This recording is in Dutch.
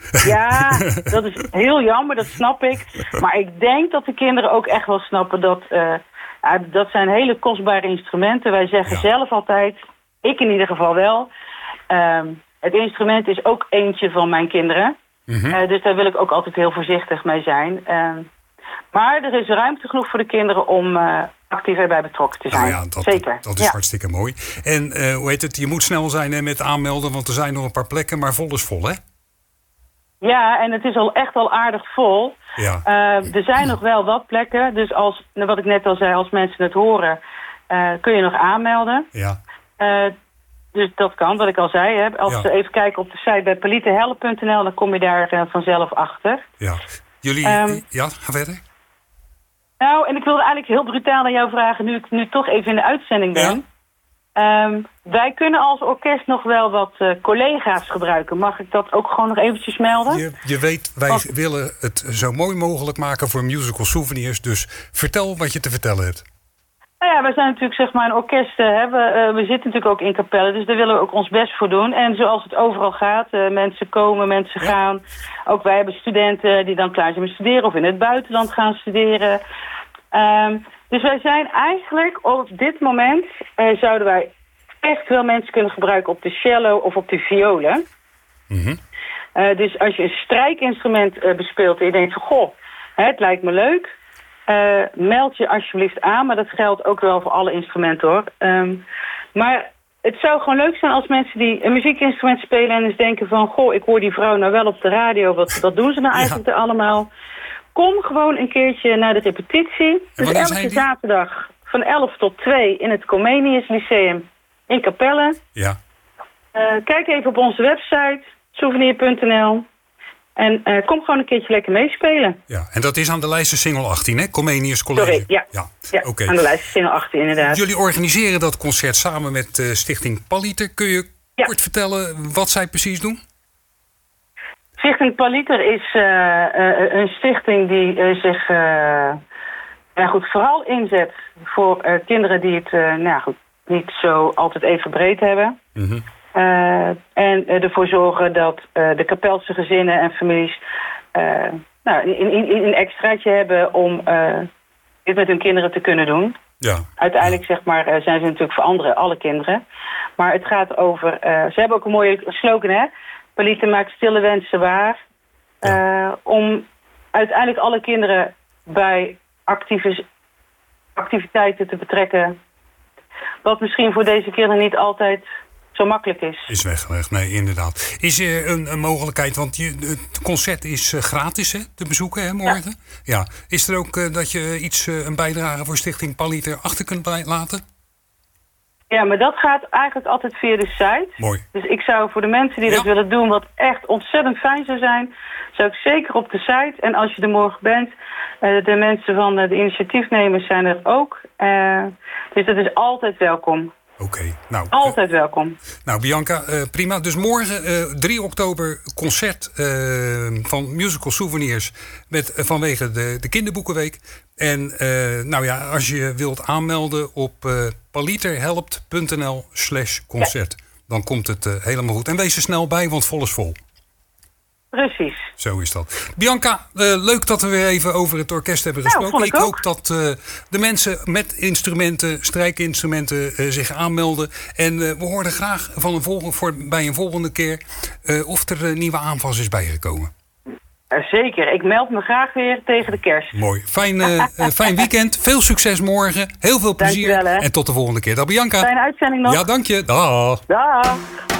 Ja, dat is heel jammer, dat snap ik. Maar ik denk dat de kinderen ook echt wel snappen dat zijn hele kostbare instrumenten. Wij zeggen zelf altijd, ik in ieder geval wel, het instrument is ook eentje van mijn kinderen. Dus daar wil ik ook altijd heel voorzichtig mee zijn. Maar er is ruimte genoeg voor de kinderen om actief erbij betrokken te zijn. Zeker. Dat is hartstikke mooi. En hoe heet het? Je moet snel zijn met aanmelden, want er zijn nog een paar plekken, maar vol is vol, hè? Ja, en het is echt al aardig vol. Ja. Er zijn nog wel wat plekken. Dus wat ik net al zei, als mensen het horen, kun je nog aanmelden. Ja. Dus dat kan, wat ik al zei. Hè. Als we even kijken op de site bij palietenhelp.nl, dan kom je daar vanzelf achter. Ja. Jullie, ga verder. Nou, en ik wilde eigenlijk heel brutaal aan jou vragen, nu ik nu toch even in de uitzending ben. Ja. Wij kunnen als orkest nog wel wat collega's gebruiken. Mag ik dat ook gewoon nog eventjes melden? Je weet, wij willen het zo mooi mogelijk maken voor Musical Souvenirs. Dus vertel wat je te vertellen hebt. Nou ja, wij zijn natuurlijk zeg maar een orkest. We zitten natuurlijk ook in Capelle, dus daar willen we ook ons best voor doen. En zoals het overal gaat, mensen komen, mensen gaan. Ook wij hebben studenten die dan klaar zijn met studeren of in het buitenland gaan studeren. Dus wij zijn eigenlijk op dit moment, zouden wij echt wel mensen kunnen gebruiken op de cello of op de violen. Dus als je een strijkinstrument bespeelt en je denkt van, goh, het lijkt me leuk. Meld je alsjeblieft aan, maar dat geldt ook wel voor alle instrumenten hoor. Maar het zou gewoon leuk zijn als mensen die een muziekinstrument spelen en eens denken van, goh, ik hoor die vrouw nou wel op de radio, wat doen ze nou eigenlijk allemaal? Kom gewoon een keertje naar de repetitie. Dus elke zaterdag van 11 tot 2 in het Comenius Lyceum in Capelle. Ja. Kijk even op onze website, souvenir.nl. En kom gewoon een keertje lekker meespelen. Ja, en dat is aan de lijst Singel 18, hè? Comenius College. Sorry, ja. Okay. Aan de lijst Singel 18 inderdaad. Jullie organiseren dat concert samen met Stichting Paliter. Kun je kort vertellen wat zij precies doen? Stichting Paliter is een stichting die zich vooral inzet voor kinderen die het niet zo altijd even breed hebben. En ervoor zorgen dat de Kapelse gezinnen en families een extraatje hebben om dit met hun kinderen te kunnen doen. Ja. Uiteindelijk zeg maar, zijn ze natuurlijk voor alle kinderen. Maar het gaat over, ze hebben ook een mooie slogan, hè? Paliter maakt stille wensen waar. Om uiteindelijk alle kinderen bij activiteiten te betrekken. Wat misschien voor deze kinderen niet altijd zo makkelijk is. Is weggelegd, nee, inderdaad. Is er een mogelijkheid, want het concert is gratis te bezoeken, hè, morgen? Ja. Is er ook dat je een bijdrage voor Stichting Paliter achter kunt laten? Ja, maar dat gaat eigenlijk altijd via de site. Mooi. Dus ik zou voor de mensen die dat willen doen, wat echt ontzettend fijn zou zijn, zou ik zeker op de site. En als je er morgen bent, de mensen van de initiatiefnemers zijn er ook. Dus dat is altijd welkom. Oké. Altijd welkom. Nou, Bianca, prima. Dus morgen 3 oktober concert van Musical Souvenirs vanwege de Kinderboekenweek. En als je wilt aanmelden op paliterhelpt.nl/concert. Dan komt het helemaal goed. En wees er snel bij, want vol is vol. Precies. Zo is dat. Bianca, leuk dat we weer even over het orkest hebben gesproken. Ik hoop dat de mensen met instrumenten, strijkinstrumenten zich aanmelden. En we horen graag bij een volgende keer of er een nieuwe aanvas is bijgekomen. Zeker. Ik meld me graag weer tegen de kerst. Mooi. Fijn weekend. Veel succes morgen. Heel veel plezier. Dankjewel, hè. En tot de volgende keer. Dag Bianca. Fijne uitzending nog. Ja, dank je. Dag. Dag.